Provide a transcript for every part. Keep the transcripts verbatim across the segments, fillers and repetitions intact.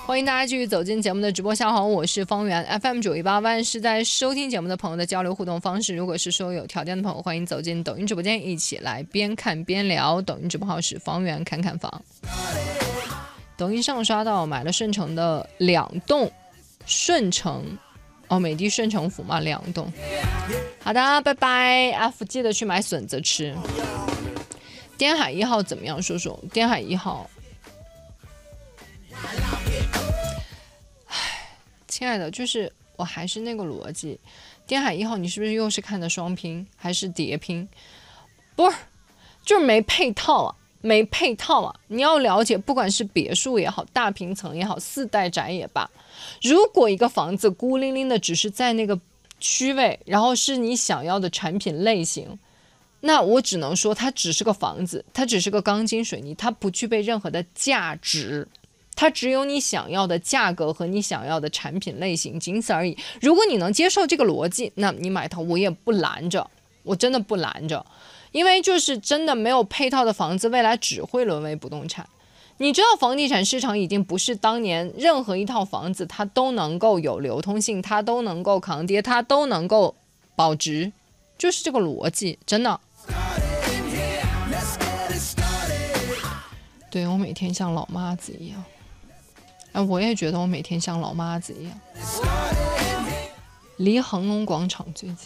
欢迎大家继续走进节目的直播下方，我是方圆 F M 九一八万是在收听节目的朋友的交流互动方式。如果是说有条件的朋友，欢迎走进抖音直播间，一起来边看边聊。抖音直播号是方圆看看房。抖音上刷到买了顺成的两栋顺成哦，美的顺成府嘛，两栋。好的，拜拜 F 记得去买笋子吃。滇海一号怎么样？说说滇海一号。亲爱的，就是我还是那个逻辑，滇海一号你是不是又是看的双拼还是叠拼？不是，就是没配套啊，没配套啊！你要了解，不管是别墅也好，大平层也好，四代宅也罢，如果一个房子孤零零的只是在那个区位，然后是你想要的产品类型，那我只能说它只是个房子，它只是个钢筋水泥，它不具备任何的价值。它只有你想要的价格和你想要的产品类型，仅此而已。如果你能接受这个逻辑，那你买套我也不拦着，我真的不拦着，因为就是真的没有配套的房子，未来只会沦为不动产。你知道房地产市场已经不是当年任何一套房子它都能够有流通性，它都能够扛跌，它都能够保值，就是这个逻辑，真的。对，我每天像老妈子一样。哎，我也觉得我每天像老妈子一样，离恒隆广场最近。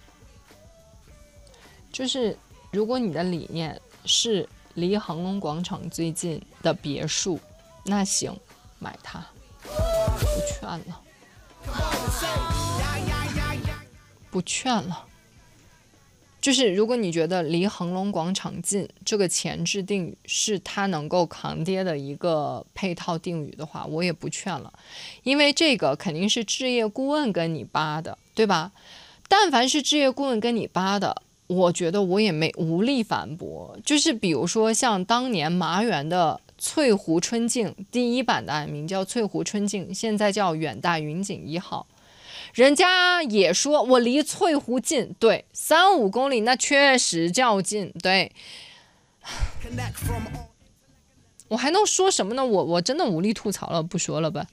就是如果你的理念是离恒隆广场最近的别墅，那行，买它，不劝了，不劝了。就是如果你觉得离恒隆广场近这个前置定语是它能够扛跌的一个配套定语的话，我也不劝了，因为这个肯定是置业顾问跟你扒的，对吧？但凡是置业顾问跟你扒的，我觉得我也没无力反驳。就是比如说像当年麻园的翠湖春境第一版的案名叫翠湖春境，现在叫远大云景一号。人家也说我离翠湖近，对，三五公里那确实较近，对。我还能说什么呢？我我真的无力吐槽了，不说了吧。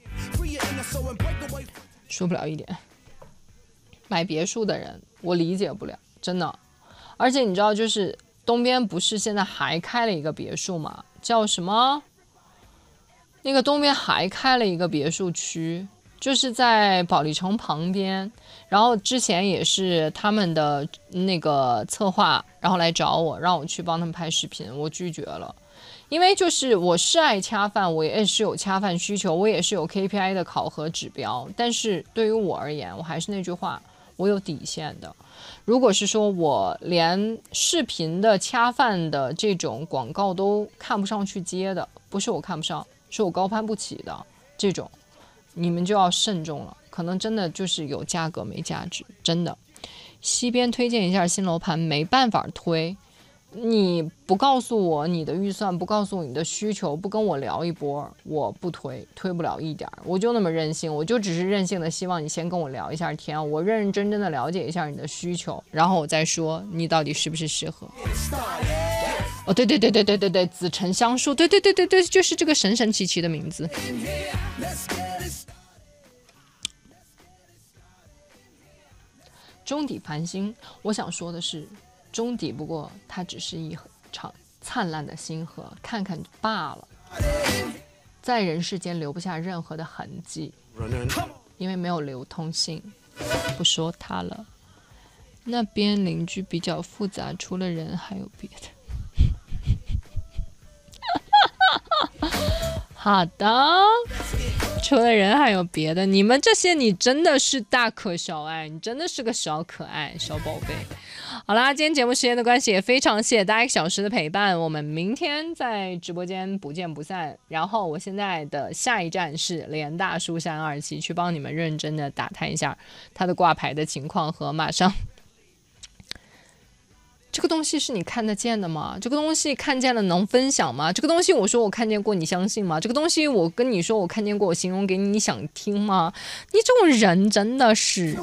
说不了一点。买别墅的人，我理解不了，真的。而且你知道，就是东边不是现在还开了一个别墅吗？叫什么？那个东边还开了一个别墅区。就是在保利城旁边，然后之前也是他们的那个策划，然后来找我，让我去帮他们拍视频，我拒绝了，因为就是我是爱恰饭，我也是有恰饭需求，我也是有 K P I 的考核指标，但是对于我而言，我还是那句话，我有底线的。如果是说我连视频的恰饭的这种广告都看不上去接的，不是我看不上，是我高攀不起的这种。你们就要慎重了，可能真的就是有价格没价值，真的。西边推荐一下新楼盘，没办法推，你不告诉我你的预算，不告诉我你的需求，不跟我聊一波，我不推，推不了一点，我就那么任性，我就只是任性的希望你先跟我聊一下天，我认认真真的了解一下你的需求，然后我再说你到底是不是适合。哦，对对对对对对对，紫沉香树，对对对对对，就是这个神神奇奇的名字。中底繁星，我想说的是，中底不过它只是一场灿烂的星河，看看罢了，在人世间留不下任何的痕迹，因为没有流通性。不说它了，那边邻居比较复杂，除了人还有别的。好的，除了人还有别的，你们这些你真的是大可小爱，你真的是个小可爱小宝贝。好啦，今天节目时间的关系，也非常谢谢大家一个小时的陪伴，我们明天在直播间不见不散。然后我现在的下一站是联大书山二期，去帮你们认真的打探一下它的挂牌的情况和马上。这个东西是你看得见的吗？这个东西看见了能分享吗？这个东西我说我看见过，你相信吗？这个东西我跟你说我看见过，我形容给你，你想听吗？你这种人真的是。